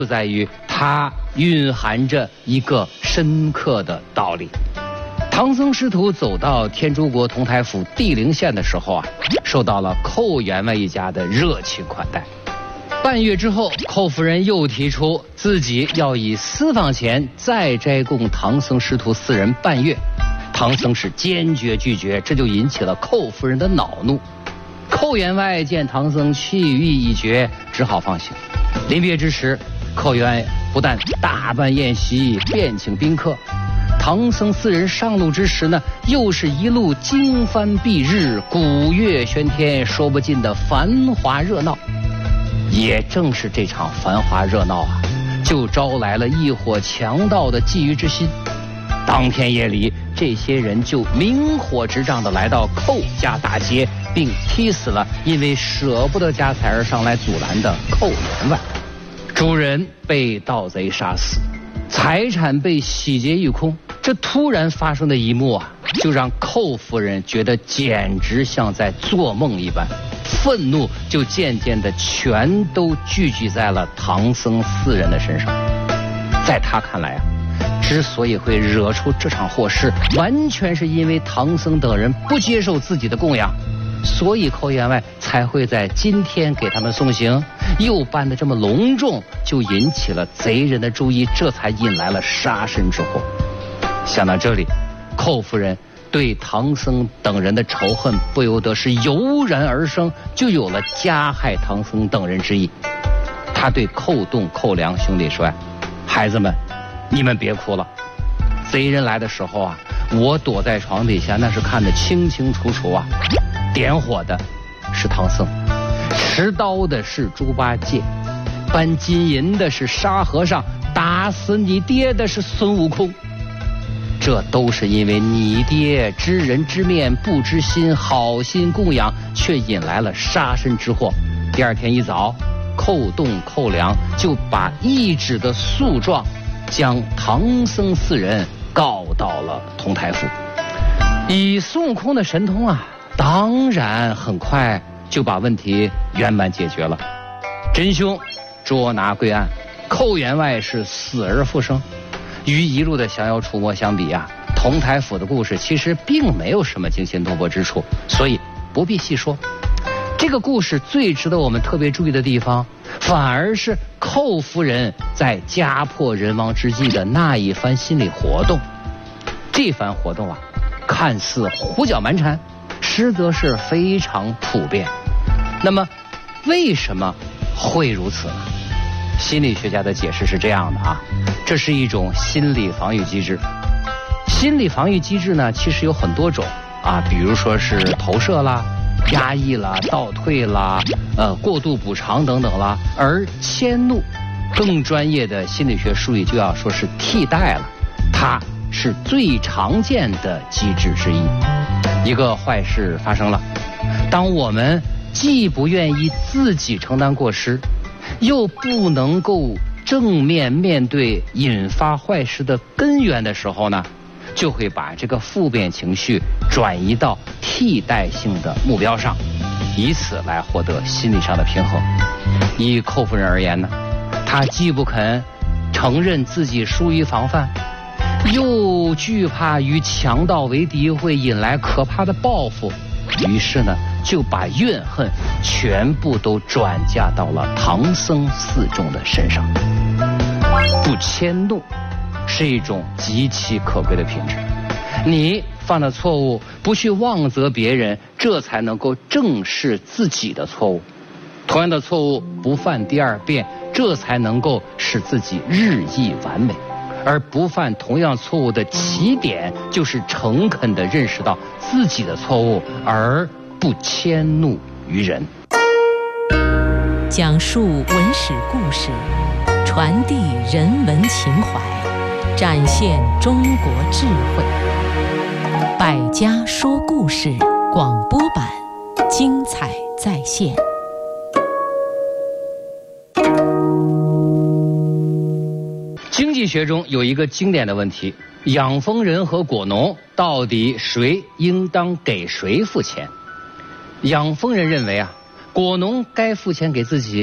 就在于它蕴含着一个深刻的道理。唐僧师徒走到天竺国同台府地陵县的时候啊，受到了寇员外一家的热情款待。半月之后，寇夫人又提出自己要以私房钱再斋供唐僧师徒4人半月，唐僧是坚决拒绝，这就引起了寇夫人的恼怒。寇员外见唐僧气欲已绝，只好放行。临别之时，寇员外不但大办宴席，便请宾客。唐僧4人上路之时呢，又是一路经幡蔽日，鼓乐喧天，说不尽的繁华热闹。也正是这场繁华热闹啊，就招来了一伙强盗的觊觎之心。当天夜里，这些人就明火执仗地来到寇家大街，并踢死了因为舍不得家财而上来阻拦的寇员外。主人被盗贼杀死，财产被洗劫一空。这突然发生的一幕啊，就让寇夫人觉得简直像在做梦一般，愤怒就渐渐地全都聚集在了唐僧4人的身上。在他看来啊，之所以会惹出这场祸事，完全是因为唐僧等人不接受自己的供养，所以寇员外才会在今天给他们送行，又办得这么隆重，就引起了贼人的注意，这才引来了杀身之祸。想到这里，寇夫人对唐僧等人的仇恨不由得是油然而生，就有了加害唐僧等人之意。他对寇栋、寇良兄弟说：“孩子们，你们别哭了。贼人来的时候啊，我躲在床底下，那是看得清清楚楚啊。点火的是唐僧，持刀的是猪八戒，搬金银的是沙和尚，打死你爹的是孙悟空。这都是因为你爹知人知面不知心，好心供养，却引来了杀身之祸。第二天一早，寇栋、寇良就把一纸的诉状将唐僧4人告到了同台府。以孙悟空的神通啊，当然很快就把问题圆满解决了。真凶捉拿归案，寇员外是死而复生。与一路的降妖除魔相比啊，同台府的故事其实并没有什么惊心动魄之处，所以不必细说。这个故事最值得我们特别注意的地方，反而是寇夫人在家破人亡之际的那一番心理活动。这番活动啊，看似胡搅蛮缠，实则是非常普遍。那么为什么会如此呢？心理学家的解释是这样的啊，这是一种心理防御机制。心理防御机制呢，其实有很多种啊，比如说是投射啦、压抑啦、倒退啦、过度补偿等等啦。而迁怒，更专业的心理学术语就要说是替代了，它是最常见的机制之一。一个坏事发生了，当我们既不愿意自己承担过失，又不能够正面面对引发坏事的根源的时候呢，就会把这个负面情绪转移到替代性的目标上，以此来获得心理上的平衡。以寇夫人而言呢，她既不肯承认自己疏于防范，又惧怕与强盗为敌会引来可怕的报复，于是呢，就把怨恨全部都转嫁到了唐僧4众的身上。不迁怒是一种极其可贵的品质。你犯了错误，不去妄责别人，这才能够正视自己的错误。同样的错误不犯第2遍，这才能够使自己日益完美。而不犯同样错误的起点，就是诚恳地认识到自己的错误，而不迁怒于人。 讲述文史故事，传递人文情怀，展现中国智慧。百家说故事广播版，精彩再现。 经济学中有一个经典的问题，养蜂人和果农到底谁应当给谁付钱？养蜂人认为啊，果农该付钱给自己，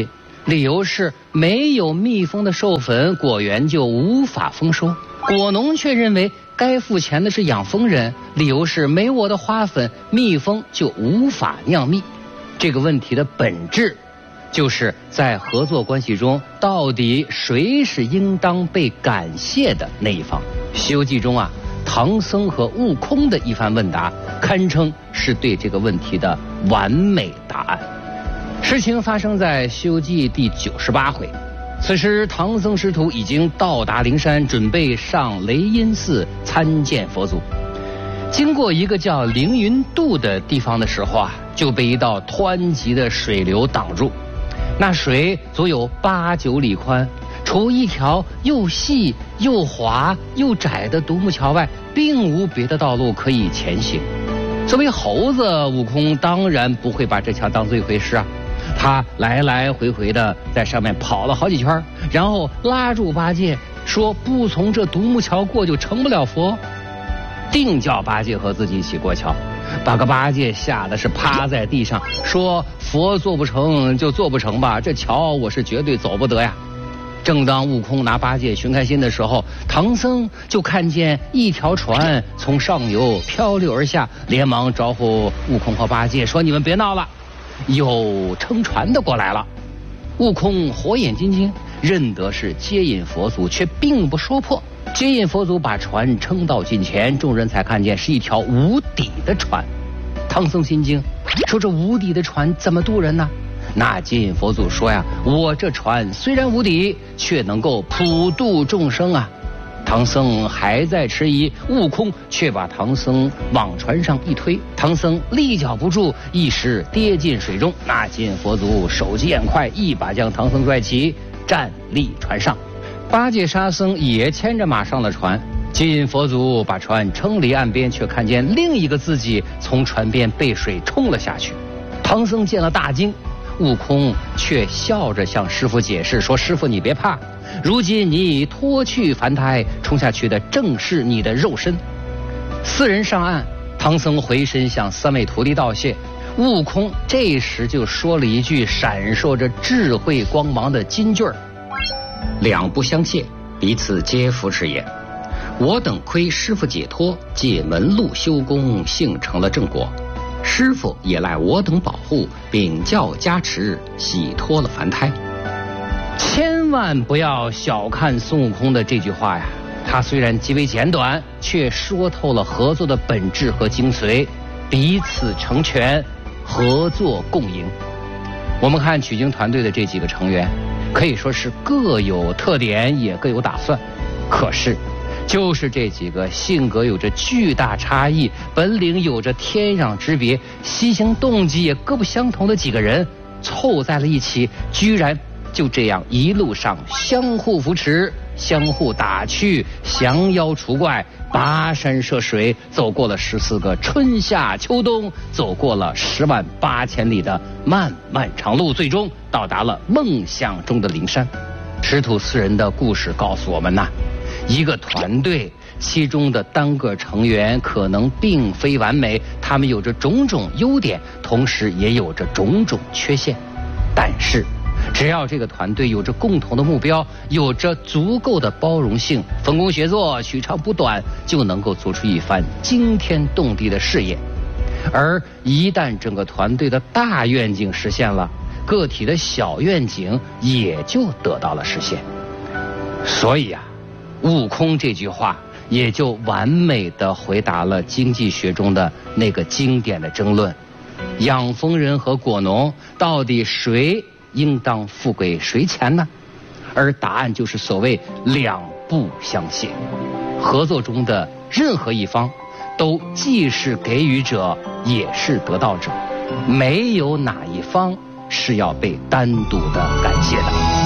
理由是没有蜜蜂的授粉，果园就无法丰收。果农却认为该付钱的是养蜂人，理由是没我的花粉，蜜蜂就无法酿蜜。这个问题的本质就是在合作关系中，到底谁是应当被感谢的那一方？《西游记》中啊，唐僧和悟空的一番问答，堪称是对这个问题的完美答案。事情发生在《西游记》第98回，此时唐僧师徒已经到达灵山，准备上雷音寺参见佛祖。经过一个叫凌云渡的地方的时候啊，就被一道湍急的水流挡住。那水足有8、9里宽，除一条又细又滑又窄的独木桥外，并无别的道路可以前行。作为猴子，悟空当然不会把这桥当做一回事啊。他来来回回的在上面跑了好几圈，然后拉住八戒说：“不从这独木桥过就成不了佛，定叫八戒和自己一起过桥。”把个八戒吓得是趴在地上，说：“佛做不成就做不成吧，这桥我是绝对走不得呀。”正当悟空拿八戒寻开心的时候，唐僧就看见一条船从上游漂流而下，连忙招呼悟空和八戒说：“你们别闹了，有撑船的过来了。”悟空火眼金睛，认得是接引佛祖，却并不说破。接引佛祖把船撑到近前，众人才看见是一条无底的船。唐僧心惊，说：“这无底的船怎么渡人呢？”那接引佛祖说呀：“我这船虽然无底，却能够普度众生啊。”唐僧还在迟疑，悟空却把唐僧往船上一推，唐僧立脚不住，一时跌进水中。那接引佛祖手疾眼快，一把将唐僧拽起，站立船上。八戒、沙僧也牵着马上了船。接引佛祖把船撑离岸边，却看见另一个自己从船边被水冲了下去。唐僧见了大惊，悟空却笑着向师父解释说：“师父你别怕，如今你脱去凡胎，冲下去的正是你的肉身。”4人上岸，唐僧回身向3位徒弟道谢。悟空这时就说了一句闪烁着智慧光芒的金句儿：“两不相欠，彼此皆扶持也。我等亏师父解脱，借门路修功，幸成了正果。师父也赖我等保护，禀教加持，洗脱了凡胎。”千万不要小看孙悟空的这句话呀，他虽然极为简短，却说透了合作的本质和精髓，彼此成全，合作共赢。我们看取经团队的这几个成员，可以说是各有特点，也各有打算。可是就是这几个性格有着巨大差异，本领有着天壤之别，西行动机也各不相同的几个人凑在了一起，居然就这样一路上相互扶持，相互打趣，降妖除怪，跋山涉水，走过了14个春夏秋冬，走过了10万8千里的漫漫长路，最终到达了梦想中的灵山。师徒4人的故事告诉我们呐，一个团队其中的单个成员可能并非完美，他们有着种种优点，同时也有着种种缺陷，但是只要这个团队有着共同的目标，有着足够的包容性，分工协作，取长补短，就能够做出一番惊天动地的事业。而一旦整个团队的大愿景实现了，个体的小愿景也就得到了实现。所以啊，悟空这句话也就完美地回答了经济学中的那个经典的争论：养蜂人和果农到底谁应当付给谁钱呢？而答案就是所谓两不相欠。合作中的任何一方都既是给予者，也是得到者，没有哪一方是要被单独的感谢的。